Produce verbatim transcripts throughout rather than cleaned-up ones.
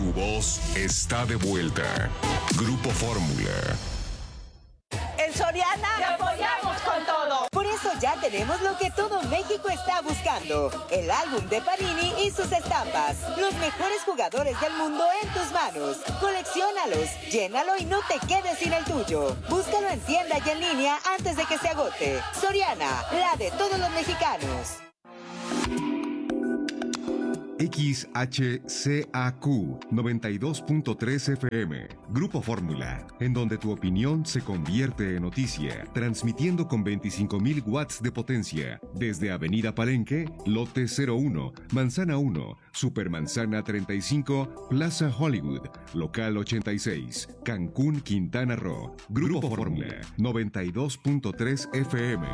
voz está de vuelta. Grupo Fórmula. En Soriana te apoyamos con todo. Por eso ya tenemos lo que todo México está buscando: el álbum de Panini y sus estampas. Los mejores jugadores del mundo en tus manos. Colecciónalos, llénalo y no te quedes sin el tuyo. Búscalo en tienda y en línea antes de que se agote. Soriana, la de todos los mexicanos. X H C A Q noventa y dos punto tres F M, Grupo Fórmula, en donde tu opinión se convierte en noticia, transmitiendo con veinticinco mil watts de potencia, desde Avenida Palenque, Lote cero uno, Manzana uno, Supermanzana treinta y cinco, Plaza Hollywood, Local ochenta y seis, Cancún, Quintana Roo. Grupo Fórmula, noventa y dos punto tres F M.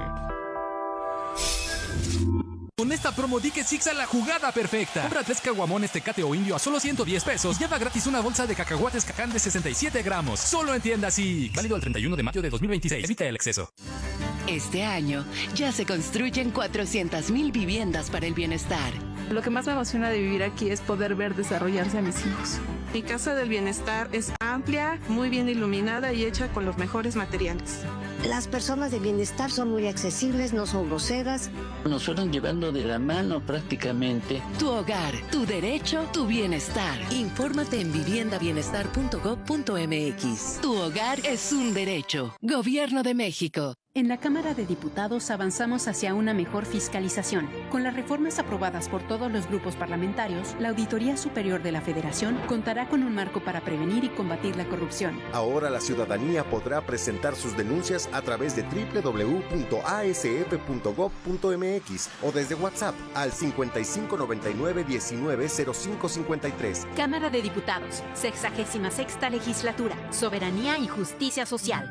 Con esta promo di que Six a la jugada perfecta. Compra tres caguamones Tecate o Indio a solo ciento diez pesos. Lleva gratis una bolsa de cacahuates Cacán de sesenta y siete gramos. Solo en tienda Six. Válido el treinta y uno de mayo de dos mil veintiséis. Evita el exceso. Este año ya se construyen cuatrocientas mil viviendas para el bienestar. Lo que más me emociona de vivir aquí es poder ver desarrollarse a mis hijos. Mi casa del bienestar es amplia, muy bien iluminada y hecha con los mejores materiales. Las personas de bienestar son muy accesibles, no son groseras. Nos fueron llevando de la mano prácticamente. Tu hogar, tu derecho, tu bienestar. Infórmate en vivienda bienestar punto gob punto m x. Tu hogar es un derecho. Gobierno de México. En la Cámara de Diputados avanzamos hacia una mejor fiscalización. Con las reformas aprobadas por todos los grupos parlamentarios, la Auditoría Superior de la Federación contará con un marco para prevenir y combatir la corrupción. Ahora la ciudadanía podrá presentar sus denuncias a través de doble u doble u doble u punto a s f punto gob punto m x o desde WhatsApp al cincuenta y cinco noventa y nueve diecinueve cero cinco cincuenta y tres. Cámara de Diputados, sexagésima sexta legislatura, Soberanía y Justicia Social.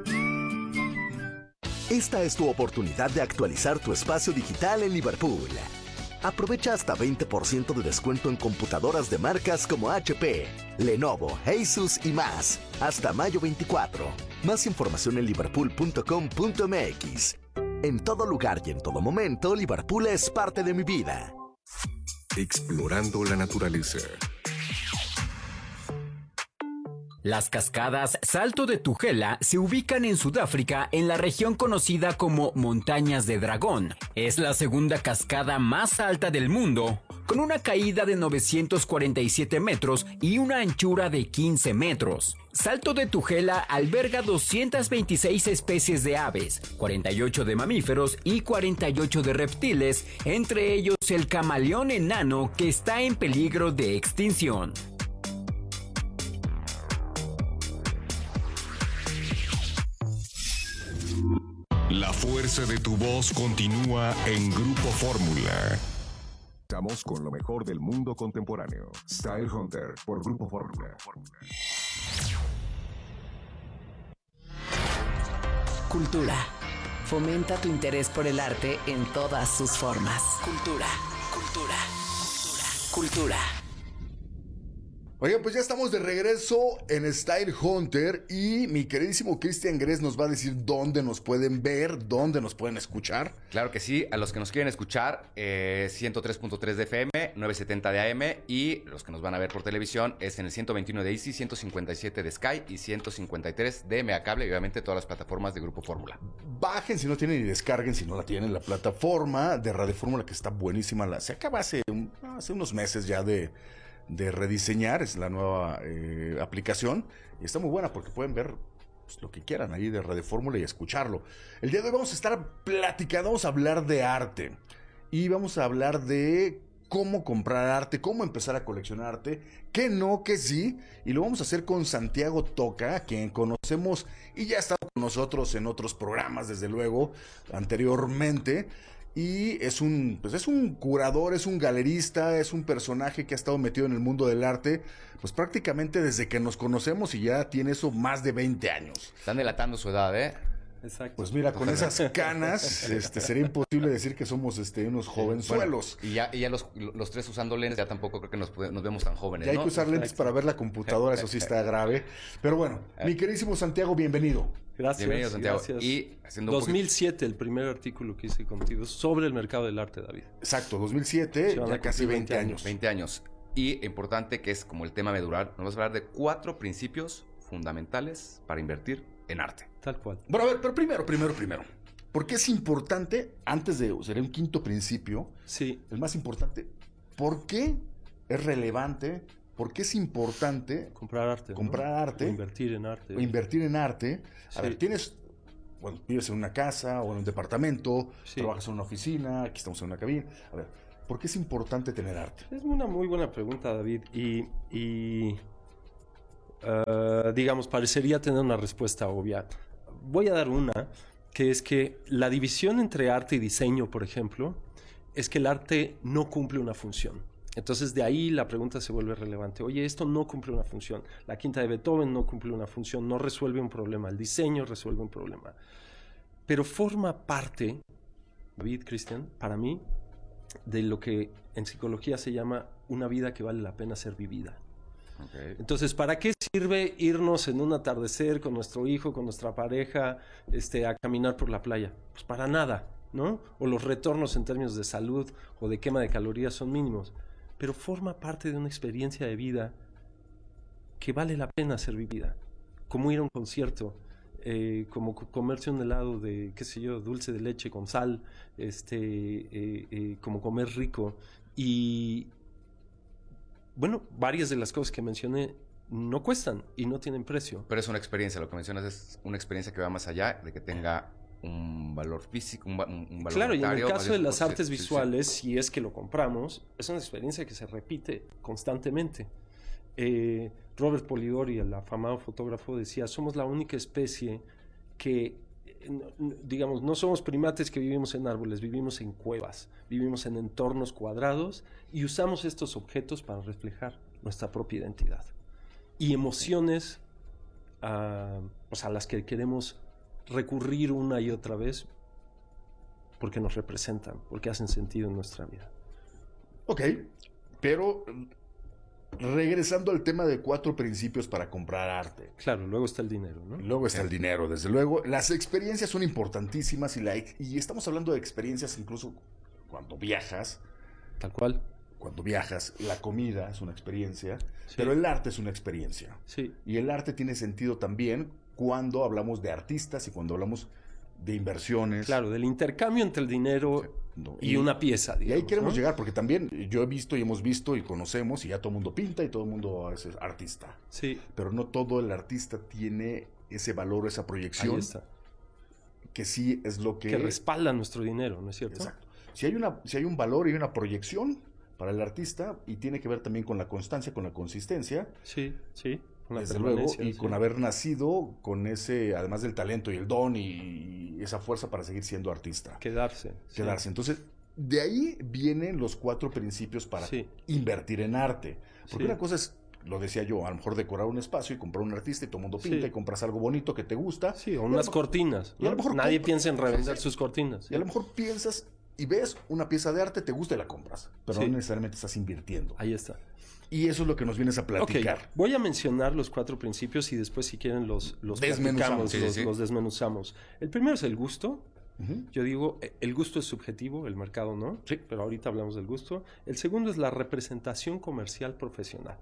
Esta es tu oportunidad de actualizar tu espacio digital en Liverpool. Aprovecha hasta veinte por ciento de descuento en computadoras de marcas como H P, Lenovo, Asus y más. Hasta mayo veinticuatro. Más información en liverpool punto com punto m x. En todo lugar y en todo momento, Liverpool es parte de mi vida. Explorando la naturaleza. Las cascadas Salto de Tugela se ubican en Sudáfrica en la región conocida como Montañas de Dragón. Es la segunda cascada más alta del mundo, con una caída de novecientos cuarenta y siete metros y una anchura de quince metros. Salto de Tugela alberga doscientas veintiséis especies de aves, cuarenta y ocho de mamíferos y cuarenta y ocho de reptiles, entre ellos el camaleón enano que está en peligro de extinción. La fuerza de tu voz continúa en Grupo Fórmula. Estamos con lo mejor del mundo contemporáneo. Style Hunter por Grupo Fórmula. Cultura. Fomenta tu interés por el arte en todas sus formas. Cultura, cultura, cultura, cultura. Oigan, pues ya estamos de regreso en Style Hunter y mi queridísimo Cristian Gress nos va a decir dónde nos pueden ver, dónde nos pueden escuchar. Claro que sí, a los que nos quieren escuchar, eh, ciento tres punto tres de F M, novecientos setenta de A M, y los que nos van a ver por televisión es en el ciento veintiuno de Easy, ciento cincuenta y siete de Sky y ciento cincuenta y tres de Mega Cable y obviamente todas las plataformas de Grupo Fórmula. Bajen si no tienen y descarguen si no la tienen la plataforma de Radio Fórmula, que está buenísima. La, se acaba hace, un, hace unos meses ya de... de rediseñar, es la nueva eh, aplicación y está muy buena porque pueden ver pues, lo que quieran ahí de Radio Fórmula y escucharlo. El día de hoy vamos a estar platicando, vamos a hablar de arte y vamos a hablar de cómo comprar arte, cómo empezar a coleccionar arte, qué no, qué sí, y lo vamos a hacer con Santiago Toca, a quien conocemos y ya ha estado con nosotros en otros programas desde luego anteriormente. Y es un, pues es un curador, es un galerista, es un personaje que ha estado metido en el mundo del arte, pues prácticamente desde que nos conocemos y ya tiene eso más de veinte años. Están delatando su edad, ¿eh? Exacto. Pues mira, con esas canas, este, sería imposible decir que somos este, unos jovenzuelos. Bueno, y ya, y ya los, los tres usando lentes, ya tampoco creo que nos, nos vemos tan jóvenes, ya hay ¿no? que usar lentes para ver la computadora, eso sí está grave. Pero bueno, mi queridísimo Santiago, bienvenido. Gracias. Bienvenido, Santiago. Gracias. Y haciendo dos mil siete, el primer artículo que hice contigo sobre el mercado del arte, David. Exacto, dos mil siete, ya casi veinte años. veinte años. Y importante, que es como el tema medular, nos vas a hablar de cuatro principios fundamentales para invertir en arte. Tal cual. Bueno, a ver, pero primero, primero, primero. ¿Por qué es importante, antes de, sería un quinto principio, sí, el más importante, ¿por qué es relevante, por qué es importante comprar arte? Comprar ¿no? arte. O invertir en arte. O invertir en arte. A sí. ver, tienes, bueno, vives en una casa o en un departamento, sí. trabajas en una oficina, aquí estamos en una cabina. A ver, ¿por qué es importante tener arte? Es una muy buena pregunta, David, y... y... Uh, digamos, parecería tener una respuesta obvia. Voy a dar una, que es que la división entre arte y diseño, por ejemplo, es que el arte no cumple una función. Entonces, de ahí la pregunta se vuelve relevante. Oye, esto no cumple una función. La quinta de Beethoven no cumple una función, no resuelve un problema. El diseño resuelve un problema. Pero forma parte, David, Cristian, para mí, de lo que en psicología se llama una vida que vale la pena ser vivida. Okay. Entonces, ¿para qué sirve irnos en un atardecer con nuestro hijo, con nuestra pareja, este, a caminar por la playa? Pues para nada, ¿no? O los retornos en términos de salud o de quema de calorías son mínimos. Pero forma parte de una experiencia de vida que vale la pena ser vivida. Como ir a un concierto, eh, como comerse un helado de, qué sé yo, dulce de leche con sal, este, eh, eh, como comer rico. Y... bueno, varias de las cosas que mencioné no cuestan y no tienen precio. Pero es una experiencia, lo que mencionas es una experiencia que va más allá de que tenga un valor físico, un, un valor claro, monetario. Y en el caso de las por, artes sí, visuales, sí, sí. si es que lo compramos, es una experiencia que se repite constantemente. Eh, Robert Polidori, el afamado fotógrafo, decía, somos la única especie que, digamos, no somos primates que vivimos en árboles, vivimos en cuevas, vivimos en entornos cuadrados y usamos estos objetos para reflejar nuestra propia identidad y emociones uh, pues a las que queremos recurrir una y otra vez porque nos representan, porque hacen sentido en nuestra vida. Ok, pero regresando al tema de cuatro principios para comprar arte. Claro, luego está el dinero, ¿no? Luego está el dinero, desde luego. Las experiencias son importantísimas y, la, y estamos hablando de experiencias incluso cuando viajas. Tal cual. Cuando viajas, la comida es una experiencia, sí. pero el arte es una experiencia. Sí. Y el arte tiene sentido también cuando hablamos de artistas y cuando hablamos de inversiones. Claro, del intercambio entre el dinero sí. no, y, y una pieza, digamos, y ahí queremos ¿no? llegar, porque también yo he visto y hemos visto y conocemos y ya todo el mundo pinta y todo el mundo es artista. Sí. Pero no todo el artista tiene ese valor, esa proyección. Ahí está. Que sí es lo que... Que respalda nuestro dinero, ¿no es cierto? Exacto. Si hay, una, si hay un valor y una proyección para el artista, y tiene que ver también con la constancia, con la consistencia. Sí, sí. Con desde luego, y sí. con haber nacido con ese, además del talento y el don y, y esa fuerza para seguir siendo artista. Quedarse. Quedarse. Sí. Entonces, de ahí vienen los cuatro principios para sí. invertir en arte. Porque sí. una cosa es, lo decía yo, a lo mejor decorar un espacio y comprar un artista y todo el mundo pinta sí. y compras algo bonito que te gusta. Sí, o unas cortinas. ¿no? Y a lo mejor nadie compras, piensa en revender sí, sus cortinas. Y a lo mejor piensas y ves una pieza de arte, te gusta y la compras, pero sí. no necesariamente estás invirtiendo. Ahí está. Y eso es lo que nos vienes a platicar. Okay. Voy a mencionar los cuatro principios y después, si quieren, los, los desmenuzamos. Sí, los, sí. los desmenuzamos. El primero es el gusto. Uh-huh. Yo digo, el gusto es subjetivo, el mercado no. Sí. Pero ahorita hablamos del gusto. El segundo es la representación comercial profesional.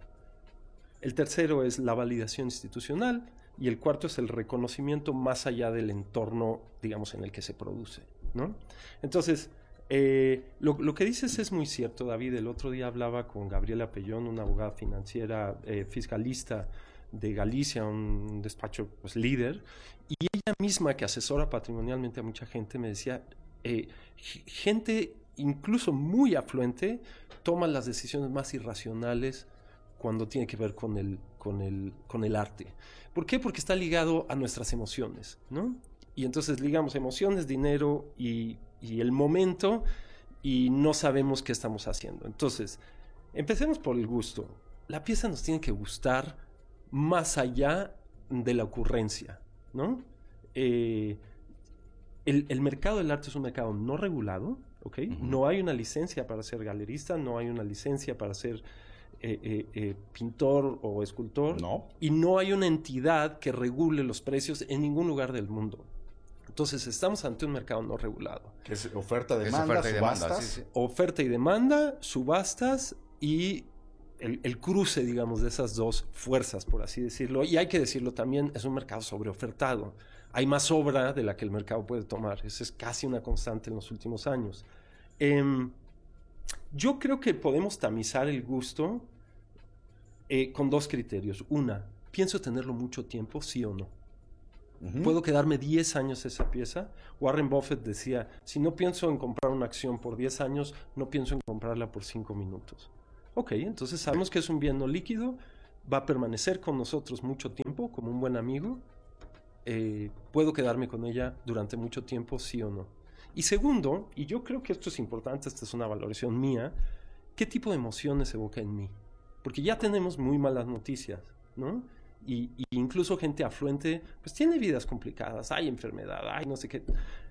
El tercero es la validación institucional. Y el cuarto es el reconocimiento más allá del entorno, digamos, en el que se produce, ¿no? Entonces... Eh, lo, lo que dices es muy cierto, David. El otro día hablaba con Gabriela Pellón, una abogada financiera, eh, fiscalista de Galicia, un despacho pues, líder, y ella misma, que asesora patrimonialmente a mucha gente, me decía, eh, gente incluso muy afluente toma las decisiones más irracionales cuando tiene que ver con el, con el, con el arte. ¿Por qué? Porque está ligado a nuestras emociones, ¿no? Y entonces ligamos emociones, dinero y, y el momento y no sabemos qué estamos haciendo. Entonces, empecemos por el gusto. La pieza nos tiene que gustar más allá de la ocurrencia, ¿no? Eh, el, el mercado del arte es un mercado no regulado, ¿ok? Uh-huh. No hay una licencia para ser galerista, no hay una licencia para ser eh, eh, eh, pintor o escultor. No. Y no hay una entidad que regule los precios en ningún lugar del mundo. Entonces, estamos ante un mercado no regulado. Que es oferta, demanda, es oferta y subastas. Demanda, sí, sí. Oferta y demanda, subastas y el, el cruce, digamos, de esas dos fuerzas, por así decirlo. Y hay que decirlo también, es un mercado sobreofertado. Hay más obra de la que el mercado puede tomar. Esa es casi una constante en los últimos años. Eh, yo creo que podemos tamizar el gusto eh, con dos criterios. Una, ¿pienso tenerlo mucho tiempo, sí o no? Uh-huh. ¿Puedo quedarme diez años esa pieza? Warren Buffett decía, si no pienso en comprar una acción por diez años, no pienso en comprarla por cinco minutos. Ok, entonces sabemos que es un bien no líquido, va a permanecer con nosotros mucho tiempo, como un buen amigo. Eh, ¿Puedo quedarme con ella durante mucho tiempo, sí o no? Y segundo, y yo creo que esto es importante, esta es una valoración mía, ¿qué tipo de emociones evoca en mí? Porque ya tenemos muy malas noticias, ¿no? Y, y incluso gente afluente, pues tiene vidas complicadas, hay enfermedad, hay no sé qué.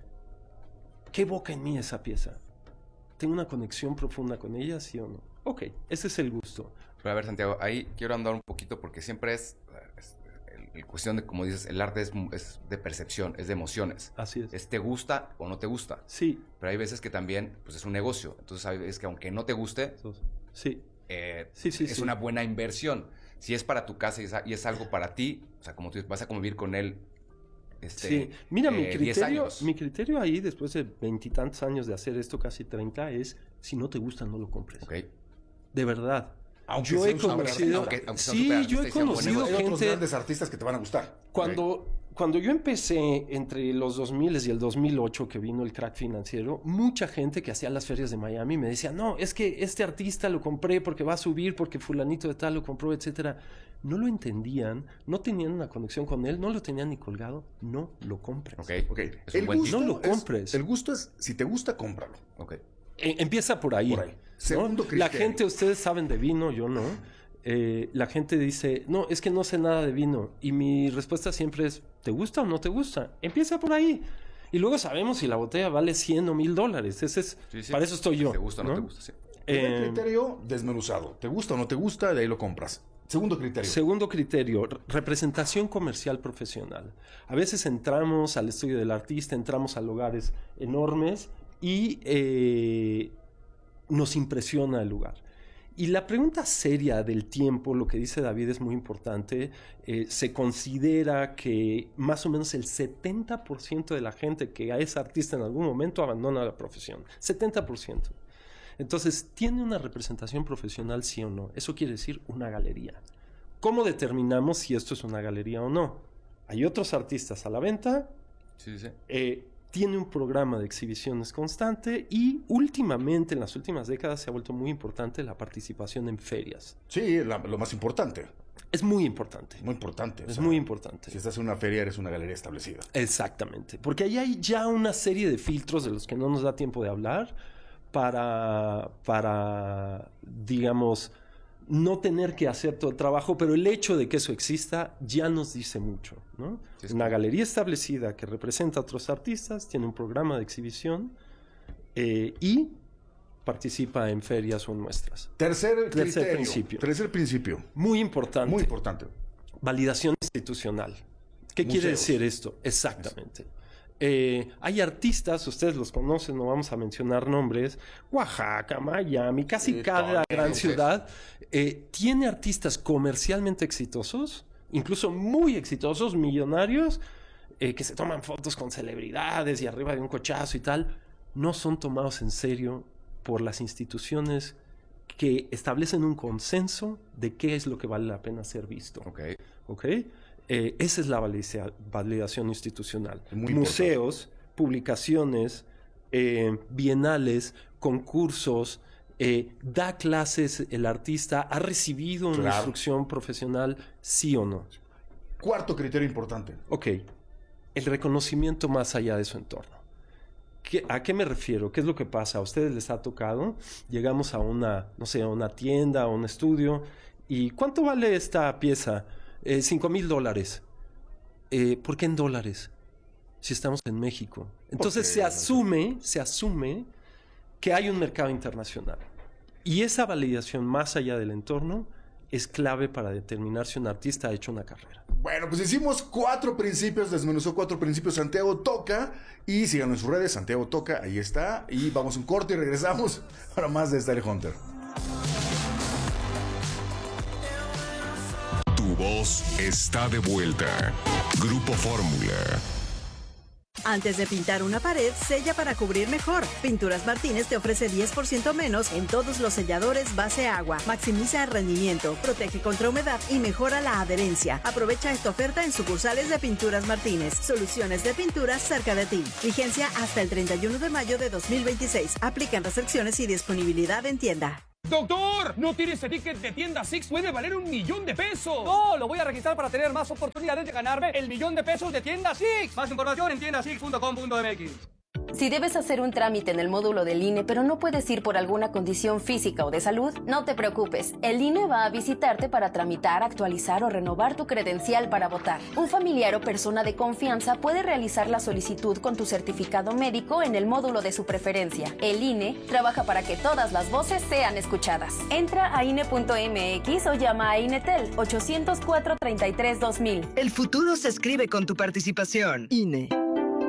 ¿Qué evoca en mí esa pieza? ¿Tengo una conexión profunda con ella, sí o no? Ok, ese es el gusto. Pero a ver, Santiago, ahí quiero andar un poquito porque siempre es, es el, el cuestión de, como dices, el arte es, es de percepción, es de emociones. Así es. Es te gusta o no te gusta. Sí. Pero hay veces que también, pues es un negocio. Entonces hay veces que aunque no te guste, sí. Eh, sí, sí, es sí. una buena inversión. Si es para tu casa y es, y es algo para ti, o sea, como tú dices, vas a convivir con él. Este, sí, mira, eh, mi criterio, mi criterio ahí, después de veintitantos años de hacer esto, casi treinta, es si no te gusta, no lo compres. Okay. De verdad. Aunque yo he conocido, aunque, aunque sí, yo he conocido hay gente, otros grandes artistas que te van a gustar. Cuando, okay. cuando yo empecé entre los dos mil y el dos mil ocho, que vino el crack financiero, mucha gente que hacía las ferias de Miami me decía, no, es que este artista lo compré porque va a subir, porque fulanito de tal lo compró, etcétera. No lo entendían, no tenían una conexión con él, no lo tenían ni colgado, no lo compres. Okay. Okay. Es el un buen gusto no lo compres. Es, el gusto es, si te gusta, cómpralo. Okay. Eh, empieza por ahí. Por ahí. Segundo ¿no? criterio. La gente, ustedes saben de vino, yo no. Eh, la gente dice, no, es que no sé nada de vino. Y mi respuesta siempre es, ¿te gusta o no te gusta? Empieza por ahí. Y luego sabemos si la botella vale cien o mil dólares. Ese es, sí, sí. Para eso estoy yo. ¿Te gusta o no, no te gusta? Sí. Primer eh, criterio desmenuzado. ¿Te gusta o no te gusta? De ahí lo compras. Segundo criterio. Segundo criterio, representación comercial profesional. A veces entramos al estudio del artista, entramos a lugares enormes y eh, nos impresiona el lugar. Y la pregunta seria del tiempo, lo que dice David es muy importante. Eh, se considera que más o menos el setenta por ciento de la gente que es artista en algún momento abandona la profesión. setenta por ciento. Entonces, ¿tiene una representación profesional, sí o no? Eso quiere decir una galería. ¿Cómo determinamos si esto es una galería o no? Hay otros artistas a la venta. Sí, sí. Eh, tiene un programa de exhibiciones constante y últimamente, en las últimas décadas, se ha vuelto muy importante la participación en ferias. Sí, la, lo más importante. Es muy importante. Muy importante. Es sea, muy importante. Si estás en una feria, eres una galería establecida. Exactamente. Porque ahí hay ya una serie de filtros de los que no nos da tiempo de hablar para, para digamos, no tener que hacer todo el trabajo, pero el hecho de que eso exista ya nos dice mucho, ¿no? Sí, una claro. galería establecida que representa a otros artistas, tiene un programa de exhibición eh, y participa en ferias o en muestras. Tercer, Tercer criterio. principio. Tercer principio. Muy importante. Muy importante. Validación institucional. ¿Qué Museos. quiere decir esto? Exactamente. Eh, hay artistas, ustedes los conocen, no vamos a mencionar nombres, Oaxaca, Miami, casi sí, cada gran ciudad eh, tiene artistas comercialmente exitosos, incluso muy exitosos, millonarios, eh, que se toman fotos con celebridades y arriba de un cochazo y tal, no son tomados en serio por las instituciones que establecen un consenso de qué es lo que vale la pena ser visto. Okay. ¿Okay? Eh, esa es la validación, validación institucional. Muy Museos, importante. publicaciones, eh, bienales, concursos, eh, da clases el artista, ha recibido una claro. instrucción profesional, sí o no. Cuarto criterio importante. Ok, el reconocimiento más allá de su entorno. ¿Qué, ¿A qué me refiero? ¿Qué es lo que pasa? A ustedes les ha tocado, llegamos a una, no sé, a una tienda, a un estudio, y ¿cuánto vale esta pieza? Eh, cinco mil dólares. Eh, ¿Por qué en dólares? Si estamos en México. Entonces se asume, se asume que hay un mercado internacional. Y esa validación más allá del entorno es clave para determinar si un artista ha hecho una carrera. Bueno, pues hicimos cuatro principios, desmenuzó cuatro principios Santiago Toca. Y síganos en sus redes, Santiago Toca, ahí está. Y vamos a un corte y regresamos para más de Style Hunter. voz está de vuelta. Grupo Fórmula. Antes de pintar una pared, sella para cubrir mejor. Pinturas Martínez te ofrece diez por ciento menos en todos los selladores base agua. Maximiza el rendimiento, protege contra humedad y mejora la adherencia. Aprovecha esta oferta en sucursales de Pinturas Martínez. Soluciones de pinturas cerca de ti. Vigencia hasta el treinta y uno de mayo de dos mil veintiséis. Aplican restricciones y disponibilidad en tienda. ¡Doctor! ¿No tiene ese ticket de tienda Six? ¡Puede valer un millón de pesos! ¡No! Lo voy a registrar para tener más oportunidades de ganarme el millón de pesos de tienda Six. Más información en tienda six punto com punto m x. Si debes hacer un trámite en el módulo del I N E, pero no puedes ir por alguna condición física o de salud, no te preocupes. El I N E va a visitarte para tramitar, actualizar o renovar tu credencial para votar. Un familiar o persona de confianza puede realizar la solicitud con tu certificado médico en el módulo de su preferencia. El I N E trabaja para que todas las voces sean escuchadas. Entra a I N E punto m x o llama a INETEL ocho cero cuatro, treinta y tres, dos mil. El futuro se escribe con tu participación. I N E.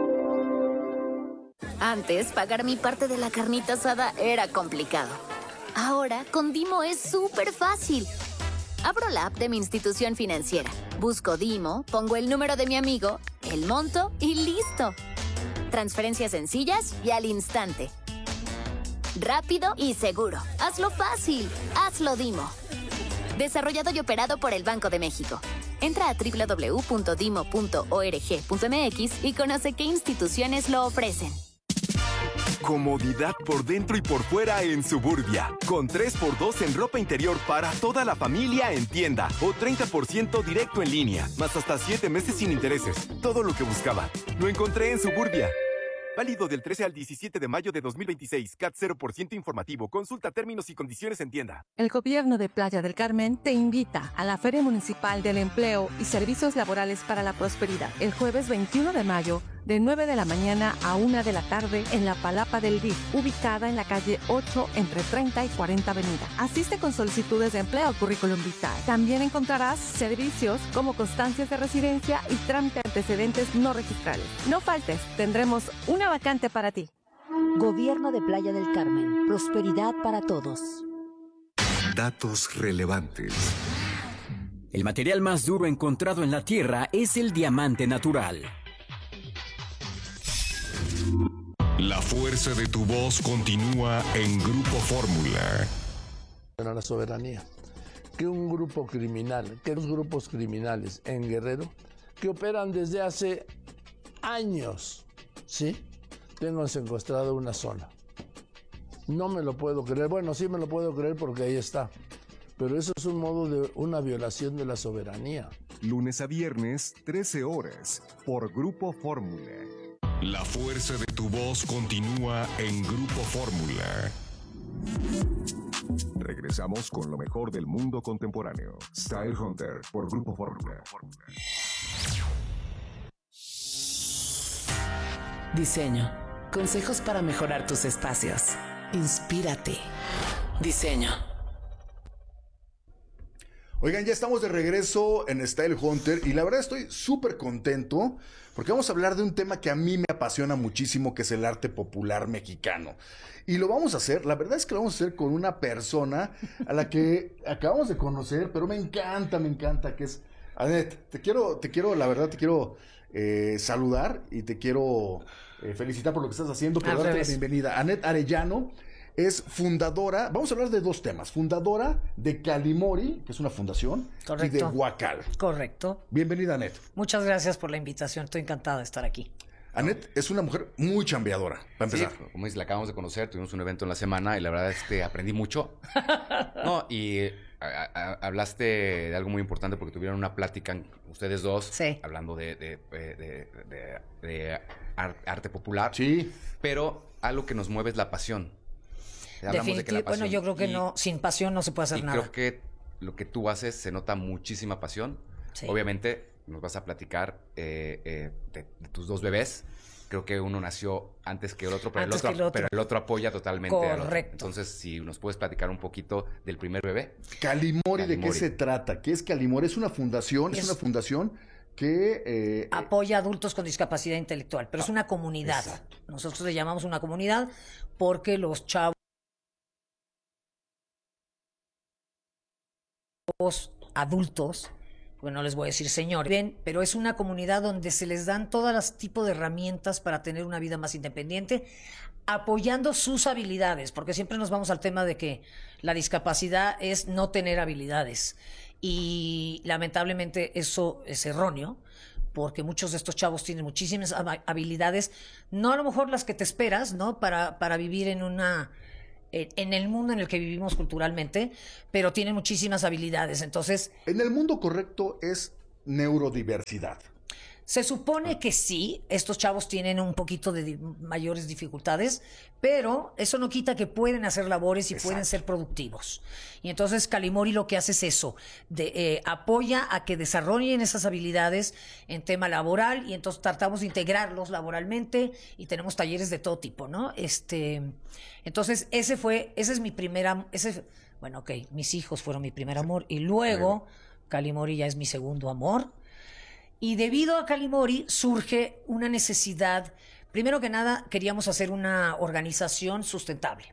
Antes, pagar mi parte de la carnita asada era complicado. Ahora, con Dimo es súper fácil. Abro la app de mi institución financiera, busco Dimo, pongo el número de mi amigo, el monto y listo. Transferencias sencillas y al instante. Rápido y seguro. Hazlo fácil. Hazlo Dimo. Desarrollado y operado por el Banco de México. Entra a doble u doble u doble u punto dimo punto org punto m x y conoce qué instituciones lo ofrecen. Comodidad por dentro y por fuera en Suburbia. Con tres por dos en ropa interior para toda la familia en tienda. O treinta por ciento directo en línea. Más hasta siete meses sin intereses. Todo lo que buscaba. Lo encontré en Suburbia. Válido del trece al diecisiete de mayo de dos mil veintiséis. C A T cero por ciento informativo. Consulta términos y condiciones en tienda. El Gobierno de Playa del Carmen te invita a la Feria Municipal del Empleo y Servicios Laborales para la Prosperidad. El jueves veintiuno de mayo, de nueve de la mañana a una de la tarde en la Palapa del D I F, ubicada en la calle ocho entre treinta y cuarenta Avenida. Asiste con solicitudes de empleo o currículum vitae. También encontrarás servicios como constancias de residencia y trámite de antecedentes no registrales. No faltes, tendremos una vacante para ti. Gobierno de Playa del Carmen. Prosperidad para todos. Datos relevantes. El material más duro encontrado en la Tierra es el diamante natural. La fuerza de tu voz continúa en Grupo Fórmula. A la soberanía. Que un grupo criminal, que dos grupos criminales en Guerrero, que operan desde hace años, ¿sí? Tengan secuestrado una zona. No me lo puedo creer. Bueno, sí me lo puedo creer porque ahí está. Pero eso es un modo de una violación de la soberanía. Lunes a viernes, trece horas, por Grupo Fórmula. La fuerza de tu voz continúa en Grupo Fórmula. Regresamos con lo mejor del mundo contemporáneo. Style Hunter por Grupo Fórmula. Diseño. Consejos para mejorar tus espacios. Inspírate. Diseño. Oigan, ya estamos de regreso en Style Hunter y la verdad estoy súper contento porque vamos a hablar de un tema que a mí me apasiona muchísimo, que es el arte popular mexicano. Y lo vamos a hacer, la verdad es que lo vamos a hacer con una persona a la que acabamos de conocer, pero me encanta, me encanta, que es Anet. Te quiero, te quiero, la verdad, te quiero eh, saludar y te quiero eh, felicitar por lo que estás haciendo, pero darte la bienvenida. Anet Arellano es fundadora, vamos a hablar de dos temas, fundadora de Calimori, que es una fundación, Correcto. y de Huacal. Correcto. Bienvenida, Anet. Muchas gracias por la invitación, estoy encantada de estar aquí. Anet es una mujer muy chambeadora, para empezar. Sí, como dices, la acabamos de conocer, tuvimos un evento en la semana y la verdad es que aprendí mucho. No, y a, a, hablaste de algo muy importante porque tuvieron una plática ustedes dos, sí. hablando de, de, de, de, de, de arte popular. Sí. Pero algo que nos mueve es la pasión. Definitivamente, bueno, yo creo que y, no, sin pasión no se puede hacer y nada. Creo que lo que tú haces se nota muchísima pasión. Sí. Obviamente nos vas a platicar eh, eh, de, de tus dos bebés. Creo que uno nació antes que el otro, pero, el otro, el otro. pero el otro apoya totalmente Correcto. al otro. Entonces, si nos puedes platicar un poquito del primer bebé. Calimori, Calimori. ¿de qué se trata? ¿Qué es Calimori? Es una fundación, es, es una fundación que eh, apoya a adultos con discapacidad intelectual, pero ah, es una comunidad. Exacto. Nosotros le llamamos una comunidad porque los chavos adultos porque no les voy a decir señor, bien, pero es una comunidad donde se les dan todos los tipos de herramientas para tener una vida más independiente, apoyando sus habilidades, porque siempre nos vamos al tema de que la discapacidad es no tener habilidades, y lamentablemente eso es erróneo, porque muchos de estos chavos tienen muchísimas habilidades, no a lo mejor las que te esperas, ¿no? Para, para vivir en una... en el mundo en el que vivimos culturalmente, pero tienen muchísimas habilidades. Entonces, en el mundo correcto es neurodiversidad. Se supone que sí, estos chavos tienen un poquito de di- mayores dificultades, pero eso no quita que pueden hacer labores y Exacto. pueden ser productivos. Y entonces Calimori lo que hace es eso, de, eh, apoya a que desarrollen esas habilidades en tema laboral, y entonces tratamos de integrarlos laboralmente y tenemos talleres de todo tipo, ¿no? Este, entonces ese fue, ese es mi primera, ese, bueno, ok, mis hijos fueron mi primer amor, y luego Calimori ya es mi segundo amor. Y debido a Calimori surge una necesidad. Primero que nada, queríamos hacer una organización sustentable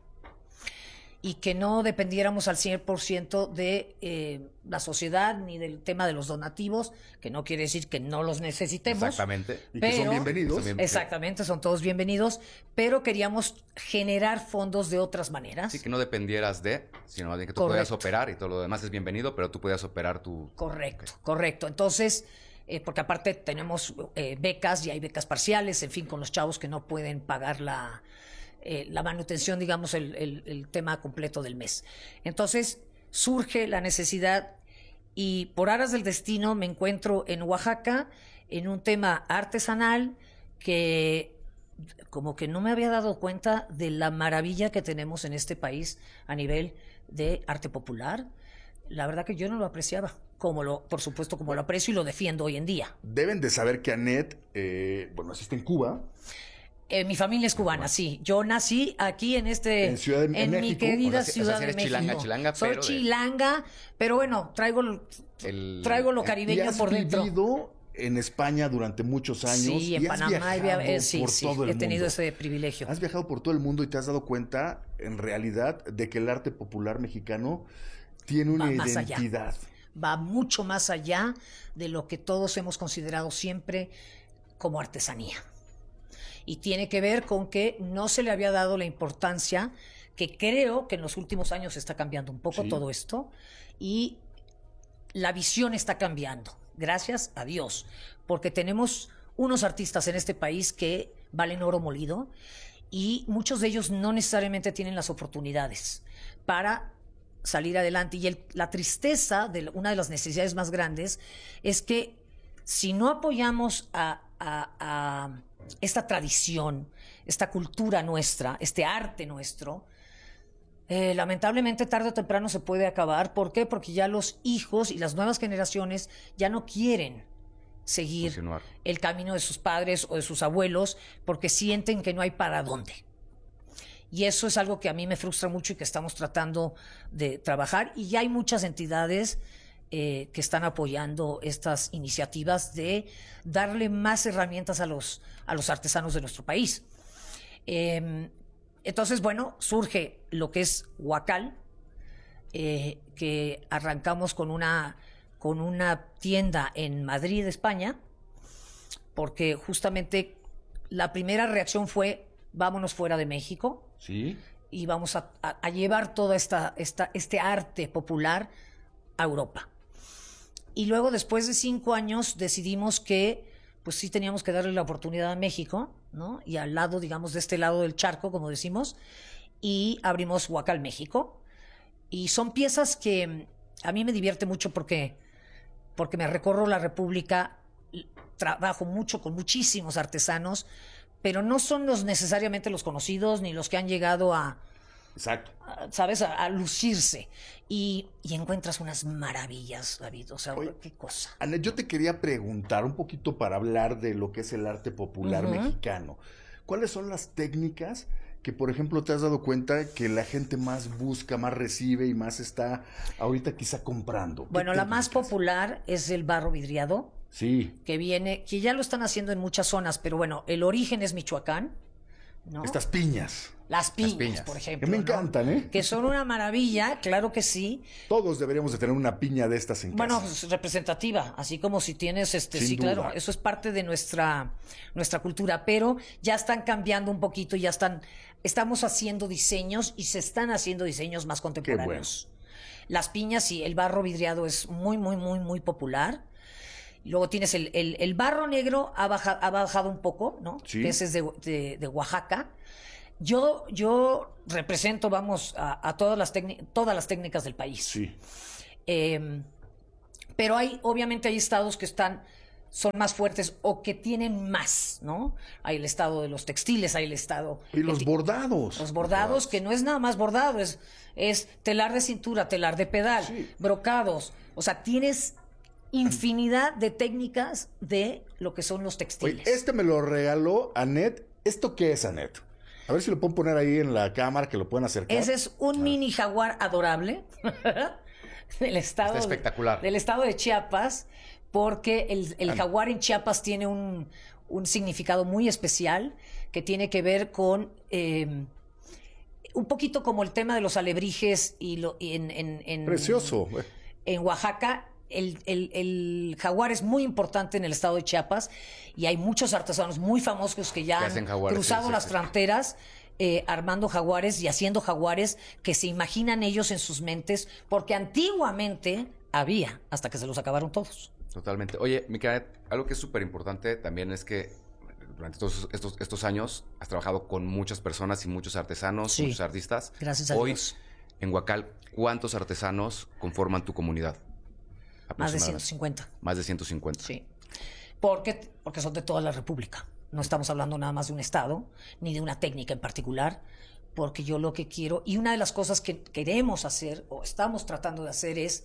y que no dependiéramos al cien por ciento de eh, la sociedad ni del tema de los donativos, que no quiere decir que no los necesitemos. Exactamente. Y que son Pero- bienvenidos. Son bien- Exactamente, son todos bienvenidos, pero queríamos generar fondos de otras maneras. Sí, que no dependieras de, sino más bien que tú Correcto. podías operar y todo lo demás es bienvenido, pero tú podías operar tu... Correcto, correcto. Entonces, eh, porque aparte tenemos eh, becas y hay becas parciales, en fin, con los chavos que no pueden pagar la, eh, la manutención, digamos, el, el- el tema completo del mes. Entonces, surge la necesidad y por aras del destino me encuentro en Oaxaca en un tema artesanal que como que no me había dado cuenta de la maravilla que tenemos en este país a nivel de arte popular. La verdad que yo no lo apreciaba, como lo, por supuesto, como lo aprecio y lo defiendo hoy en día. Deben de saber que Annette, eh, bueno, naciste en Cuba. Eh, mi familia es cubana, sí. Yo nací aquí en este, En Ciudad de- en mi México. querida O sea, sí- o Ciudad sea, sí de eres México. chilanga, chilanga, Soy pero de- chilanga, pero bueno, traigo, el- el- traigo lo Y caribeño has por dentro. vivido en España durante muchos años. Sí, en y has Panamá he, viajado via- eh, sí, por sí, todo el he tenido mundo. ese privilegio. Has viajado por todo el mundo y te has dado cuenta, en realidad, de que el arte popular mexicano tiene una Va más allá. identidad. Va mucho más allá de lo que todos hemos considerado siempre como artesanía. Y tiene que ver con que no se le había dado la importancia, que creo que en los últimos años está cambiando un poco Sí. todo esto, y la visión está cambiando, gracias a Dios, porque tenemos unos artistas en este país que valen oro molido, y muchos de ellos no necesariamente tienen las oportunidades para salir adelante. Y el- la tristeza de la- una de las necesidades más grandes es que si no apoyamos a, a- a esta tradición, esta cultura nuestra, este arte nuestro, eh, lamentablemente tarde o temprano se puede acabar. ¿Por qué? Porque ya los hijos y las nuevas generaciones ya no quieren seguir Continuar. el camino de sus padres o de sus abuelos porque sienten que no hay para dónde. Y eso es algo que a mí me frustra mucho y que estamos tratando de trabajar. Y ya hay muchas entidades eh, que están apoyando estas iniciativas de darle más herramientas a los, a los artesanos de nuestro país. Eh, entonces, bueno, surge lo que es Huacal, eh, que arrancamos con una, con una tienda en Madrid, España, porque justamente la primera reacción fue vámonos fuera de México. Sí. Y vamos a, a- a llevar todo esta, esta, este arte popular a Europa. Y luego, después de cinco años, decidimos que pues sí teníamos que darle la oportunidad a México, ¿no? Y al lado, digamos, de este lado del charco, como decimos, y abrimos Huacal México. Y son piezas que mm, a mí me divierte mucho porque, porque me recorro la República, l- trabajo mucho con muchísimos artesanos, pero no son los necesariamente los conocidos ni los que han llegado a, Exacto. a, ¿sabes?, a, a lucirse. Y, y encuentras unas maravillas, David. O sea, qué cosa. Annette, yo te quería preguntar un poquito para hablar de lo que es el arte popular Ujú. mexicano. ¿Cuáles son las técnicas que, por ejemplo, te has dado cuenta que la gente más busca, más recibe y más está ahorita quizá comprando? ¿Qué Bueno, la técnicas? más popular es el barro vidriado, Sí. que viene, que ya lo están haciendo en muchas zonas, pero bueno, el origen es Michoacán, ¿no? Estas piñas. Las piñas, Las piñas. por ejemplo. Que me ¿no? encantan, ¿eh? Que son una maravilla, claro que sí. Todos deberíamos de tener una piña de estas en Bueno, casa. pues, representativa, así como si tienes, este, Sin sí, duda. claro, eso es parte de nuestra, nuestra cultura, pero ya están cambiando un poquito, ya están, estamos haciendo diseños y se están haciendo diseños más contemporáneos. Las piñas y el barro vidriado es muy, muy, muy, muy popular. Luego tienes el, el, el barro negro, ha, baja, ha bajado un poco, ¿no? Sí. Que ese es de, de, de Oaxaca. Yo, yo represento, vamos, a, a todas, las todas las técnicas del país. Sí. Eh, pero hay, obviamente hay estados que están, son más fuertes o que tienen más, ¿no? Hay el estado de los textiles, hay el estado... Y los bordados. Los bordados, que no es nada más bordado, es, es telar de cintura, telar de pedal, Sí. brocados. O sea, tienes infinidad de técnicas de lo que son los textiles. Oye, este me lo regaló Anet. ¿Esto qué es, Anet? A ver si lo pueden poner ahí en la cámara, que lo pueden acercar. Ese es un mini jaguar adorable del estado, Está espectacular. De, del estado de Chiapas, porque el, el Ah. jaguar en Chiapas tiene un, un significado muy especial que tiene que ver con eh, un poquito como el tema de los alebrijes y, lo, y en, en, en- Precioso. en Oaxaca. El, el- el jaguar es muy importante en el estado de Chiapas y hay muchos artesanos muy famosos que ya Que han hacen jaguares, cruzado sí, sí, las sí. fronteras eh, armando jaguares y haciendo jaguares que se imaginan ellos en sus mentes, porque antiguamente había, hasta que se los acabaron todos. Totalmente. Oye, Micaela, algo que es súper importante también es que durante todos estos, estos años has trabajado con muchas personas y muchos artesanos, Sí. muchos artistas. Gracias a Hoy, Dios. en Huacal, ¿cuántos artesanos conforman tu comunidad? Más de Aproximadamente. ciento cincuenta. Más de ciento cincuenta. Sí. Porque, porque son de toda la República. No estamos hablando nada más de un estado, ni de una técnica en particular, porque yo lo que quiero, y una de las cosas que queremos hacer, o estamos tratando de hacer, es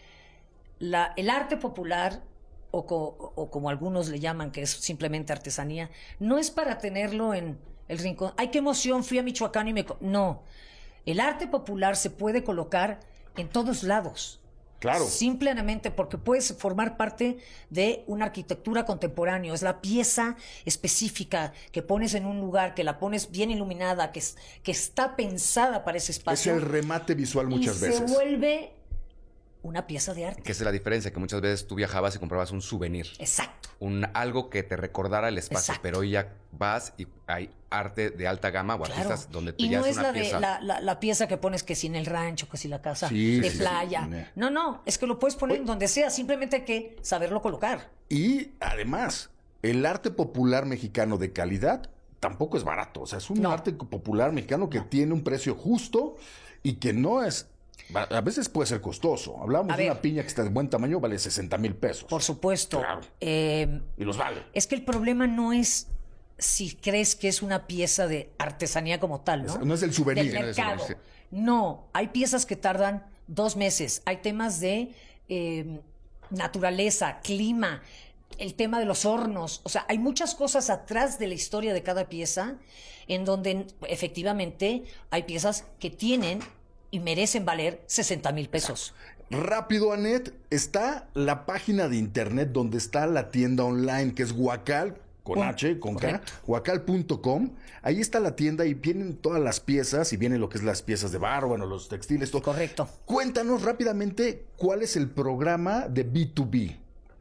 la, el arte popular, o, co- o como algunos le llaman, que es simplemente artesanía, no es para tenerlo en el rincón. ¡Ay, qué emoción! Fui a Michoacán y me... co-". No. El arte popular se puede colocar en todos lados. Claro. Simplemente porque puedes formar parte de una arquitectura contemporánea. Es la pieza específica que pones en un lugar, que la pones bien iluminada, que, es, que está pensada para ese Es espacio. el remate visual muchas y veces. se vuelve una pieza de arte. Que esa es la diferencia, que muchas veces tú viajabas y comprabas un souvenir. Exacto. Un, algo que te recordara el espacio, Exacto. pero hoy ya vas y hay arte de alta gama o Claro. artistas donde tú Y ya no es es una la, de, pieza. la, la- la pieza que pones que si en el rancho, que si la casa Sí, de sí, sí. playa. Sí. No, no, es que lo puedes poner en donde sea, simplemente hay que saberlo colocar. Y además, el arte popular mexicano de calidad tampoco es barato. O sea, es un No. arte popular mexicano que tiene un precio justo y que no es... A veces puede ser costoso. Hablamos A de ver. una piña que está de buen tamaño, vale sesenta mil pesos. Por supuesto. Claro. Eh, Y los vale. Es que el problema no es si crees que es una pieza de artesanía como tal, ¿no? Es- no es el souvenir. Del No es el mercado. souvenir, No, hay piezas que tardan dos meses. Hay temas de eh, naturaleza, clima, el tema de los hornos. O sea, hay muchas cosas atrás de la historia de cada pieza en donde efectivamente hay piezas que tienen y merecen valer sesenta mil pesos. Rápido, Anet, está la página de internet donde está la tienda online, que es Huacal, con Pun- H, con K, correcto. huacal punto com. Ahí está la tienda y vienen todas las piezas y vienen lo que es las piezas de barro, bueno, los textiles, todo. Correcto. Cuéntanos rápidamente cuál es el programa de B dos B.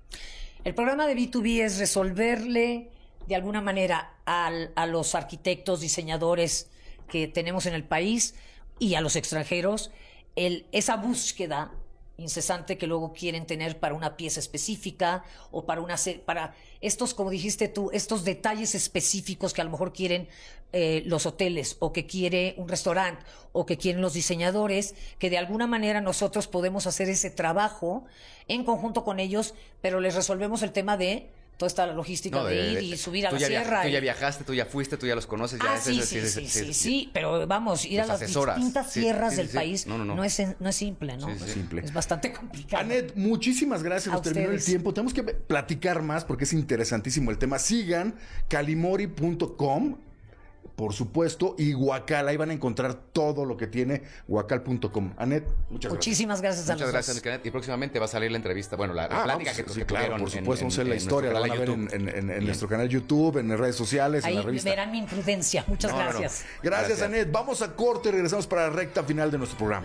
El programa de B dos B es resolverle de alguna manera al- a los arquitectos, diseñadores que tenemos en el país y a los extranjeros el, esa búsqueda incesante que luego quieren tener para una pieza específica o para una se- para estos, como dijiste tú, estos detalles específicos que a lo mejor quieren eh, los hoteles o que quiere un restaurante o que quieren los diseñadores, que de alguna manera nosotros podemos hacer ese trabajo en conjunto con ellos, pero les resolvemos el tema de toda esta logística No, de, de- ir de- y subir a tú la ya via- sierra. Tú y- ya viajaste, tú ya fuiste, tú ya los conoces. Ya Ah, es- sí, es- sí, es- sí, es- sí, es- sí, pero vamos, ir a Los las asesoras. distintas Sí, sierras sí, del sí. país No, no, no. no es, no es simple, ¿no? Sí, sí. Es simple. Es bastante complicado. Anet, muchísimas gracias. A Nos terminó el ustedes. tiempo. Tenemos que platicar más porque es interesantísimo el tema. Sigan calimori punto com por supuesto, y Guacal. Ahí van a encontrar todo lo que tiene guacal punto com. Anet, muchas gracias. Muchísimas gracias a Muchas los gracias, dos. Canet. Y próximamente va a salir la entrevista, bueno, la, la Ah, plática vamos, que, sí, que claro, tuvieron por supuesto, en, vamos a ver la en historia, la nuestro van a ver canal en, de en- en- en Bien. nuestro canal YouTube, en las redes sociales, en la Ahí revista. verán mi imprudencia. Muchas No, no, no. gracias. Gracias, Gracias. Anet. Vamos a corte y regresamos para la recta final de nuestro programa.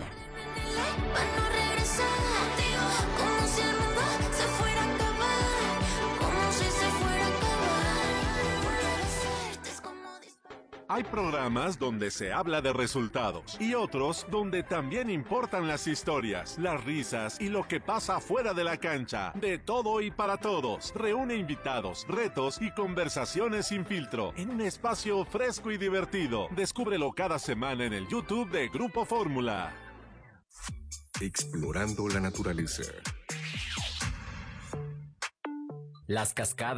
Hay programas donde se habla de resultados y otros donde también importan las historias, las risas y lo que pasa fuera de la cancha. De todo y para todos. Reúne invitados, retos y conversaciones sin filtro en un espacio fresco y divertido. Descúbrelo cada semana en el YouTube de Grupo Fórmula. Explorando la naturaleza. Las cascadas